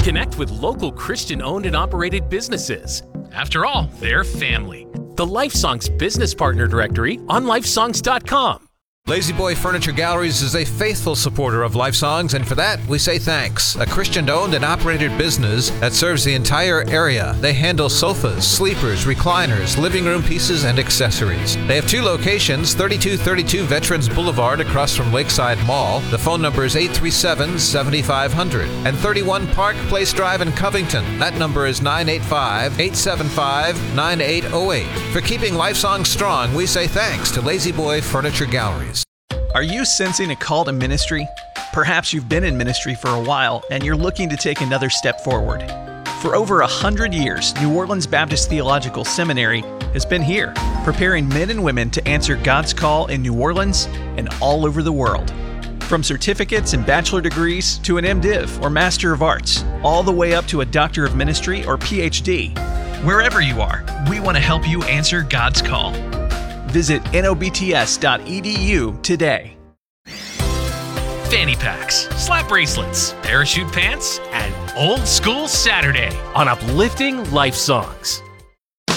Connect with local Christian-owned and operated businesses. After all, they're family. The LifeSongs Business Partner Directory on lifesongs.com. La-Z-Boy Furniture Galleries is a faithful supporter of LifeSongs, and for that, we say thanks. A Christian-owned and operated business that serves the entire area. They handle sofas, sleepers, recliners, living room pieces, and accessories. They have 2 locations, 3232 Veterans Boulevard across from Lakeside Mall. The phone number is 837-7500. And 31 Park Place Drive in Covington. That number is 985-875-9808. For keeping LifeSongs strong, we say thanks to La-Z-Boy Furniture Galleries. Are you sensing a call to ministry? Perhaps you've been in ministry for a while and you're looking to take another step forward. For over 100 years, New Orleans Baptist Theological Seminary has been here, preparing men and women to answer God's call in New Orleans and all over the world. From certificates and bachelor degrees to an MDiv or Master of Arts, all the way up to a Doctor of Ministry or PhD. Wherever you are, we want to help you answer God's call. Visit nobts.edu today. Fanny packs, slap bracelets, parachute pants, and Old School Saturday on Uplifting Life Songs.